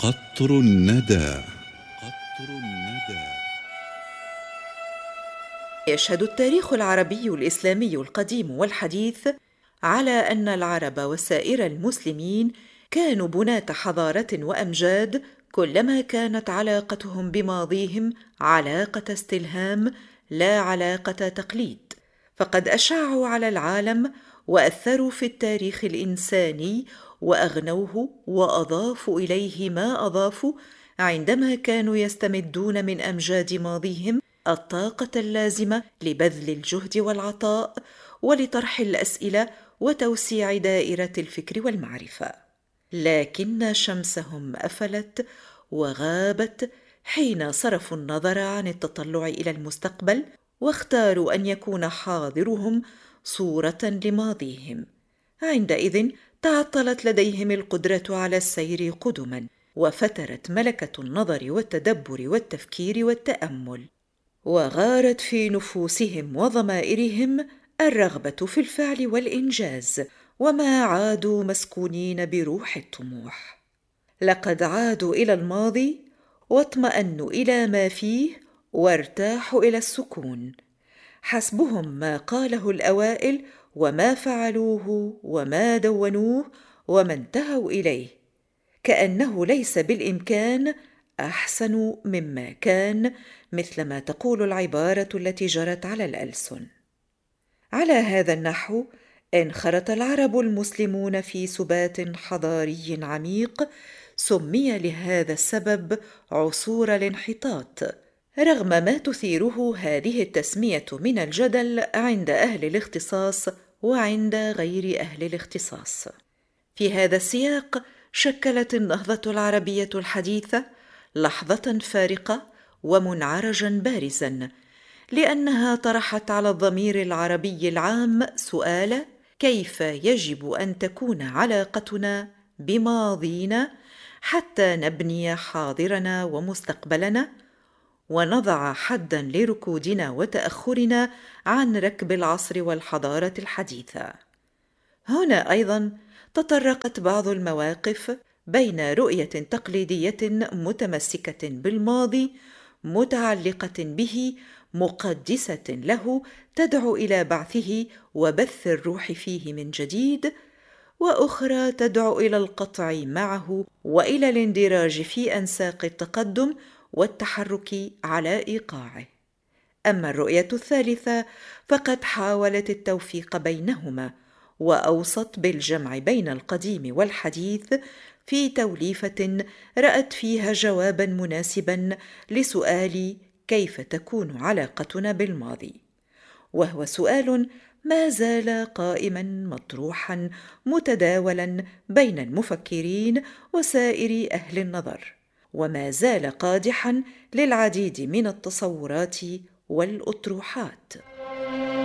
قطر الندى. قطر الندى. يشهد التاريخ العربي الإسلامي القديم والحديث على أن العرب وسائر المسلمين كانوا بناة حضارة وأمجاد، كلما كانت علاقتهم بماضيهم علاقة استلهام لا علاقة تقليد، فقد أشاعوا على العالم وأثروا في التاريخ الإنساني وأغنوه وأضافوا إليه ما أضافوا عندما كانوا يستمدون من أمجاد ماضيهم الطاقة اللازمة لبذل الجهد والعطاء ولطرح الأسئلة وتوسيع دائرة الفكر والمعرفة. لكن شمسهم أفلت وغابت حين صرفوا النظر عن التطلع إلى المستقبل، واختاروا أن يكون حاضرهم صورة لماضيهم. عندئذ تعطلت لديهم القدرة على السير قدما، وفترت ملكة النظر والتدبر والتفكير والتأمل، وغارت في نفوسهم وضمائرهم الرغبة في الفعل والإنجاز، وما عادوا مسكونين بروح الطموح. لقد عادوا إلى الماضي واطمأنوا إلى ما فيه وارتاحوا إلى السكون، حسبهم ما قاله الأوائل وما فعلوه وما دونوه وما انتهوا إليه، كأنه ليس بالإمكان أحسن مما كان، مثلما تقول العبارة التي جرت على الألسن. على هذا النحو انخرط العرب المسلمون في سبات حضاري عميق، سمي لهذا السبب عصور الانحطاط، رغم ما تثيره هذه التسمية من الجدل عند أهل الاختصاص وعند غير أهل الاختصاص. في هذا السياق شكلت النهضة العربية الحديثة لحظة فارقة ومنعرجا بارزا، لأنها طرحت على الضمير العربي العام سؤال: كيف يجب أن تكون علاقتنا بماضينا حتى نبني حاضرنا ومستقبلنا، ونضع حداً لركودنا وتأخرنا عن ركب العصر والحضارة الحديثة. هنا أيضاً تطرقت بعض المواقف بين رؤية تقليدية متمسكة بالماضي متعلقة به مقدسة له تدعو إلى بعثه وبث الروح فيه من جديد، وأخرى تدعو إلى القطع معه وإلى الاندراج في أنساق التقدم والتحرك على إيقاعه. أما الرؤية الثالثة فقد حاولت التوفيق بينهما، وأوصت بالجمع بين القديم والحديث في توليفة رأت فيها جوابا مناسبا لسؤال كيف تكون علاقتنا بالماضي، وهو سؤال ما زال قائما مطروحا متداولا بين المفكرين وسائر أهل النظر، وما زال قادحا للعديد من التصورات والأطروحات.